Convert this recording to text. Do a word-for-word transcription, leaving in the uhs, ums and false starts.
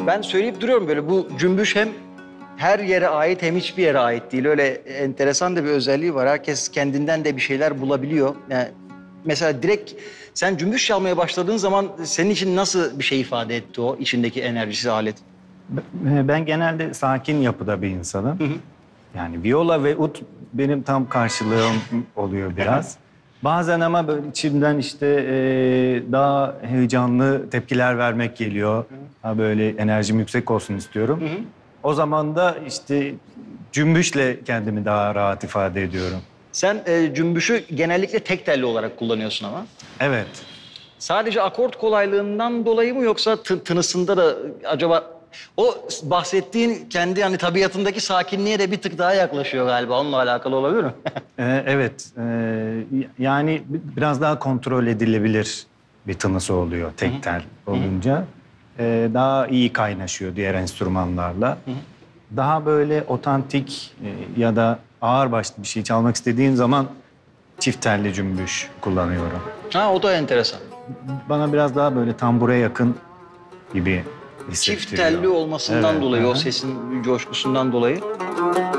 Ben söyleyip duruyorum böyle bu cümbüş hem her yere ait hem hiçbir yere ait değil. Öyle enteresan da bir özelliği var. Herkes kendinden de bir şeyler bulabiliyor. Yani mesela direkt sen cümbüş çalmaya başladığın zaman senin için nasıl bir şey ifade etti o içindeki enerjisi alet? Ben genelde sakin yapıda bir insanım. Hı hı. Yani viola ve ut benim tam karşılığım oluyor biraz. Bazen ama böyle içimden işte e, daha heyecanlı tepkiler vermek geliyor. Ha böyle enerjim yüksek olsun istiyorum. Hı hı. O zaman da işte cümbüşle kendimi daha rahat ifade ediyorum. Sen e, cümbüşü genellikle tek telli olarak kullanıyorsun ama. Evet. Sadece akort kolaylığından dolayı mı yoksa tı- tınısında da acaba o bahsettiğin kendi hani tabiatındaki sakinliğe de bir tık daha yaklaşıyor galiba. Onunla alakalı olabilir mi? Ee, evet. Ee, yani biraz daha kontrol edilebilir bir tınısı oluyor tek tel olunca. Ee, daha iyi kaynaşıyor diğer enstrümanlarla. Hı hı. Daha böyle otantik e, ya da ağırbaşlı bir şey çalmak istediğin zaman çift telli cümbüş kullanıyorum. Ha o da enteresan. Bana biraz daha böyle tambure yakın gibi hissettiriyor. Çift telli olmasından Evet, dolayı, hı o hı. sesin coşkusundan dolayı.